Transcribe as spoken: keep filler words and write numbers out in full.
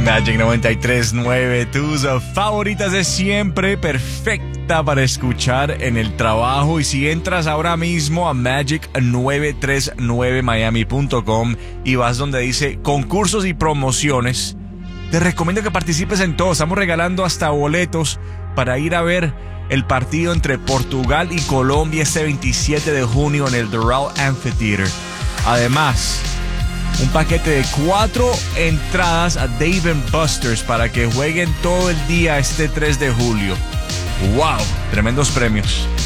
Magic noventa y tres punto nueve, tus favoritas de siempre, perfecta para escuchar en el trabajo. Y si entras ahora mismo a magic nueve tres nueve miami punto com y vas donde dice concursos y promociones, te recomiendo que participes en todo. Estamos regalando hasta boletos para ir a ver el partido entre Portugal y Colombia este veintisiete de junio en el Doral Amphitheater. Además, un paquete de cuatro entradas a Dave and Buster's para que jueguen todo el día este tres de julio. ¡Wow! Tremendos premios.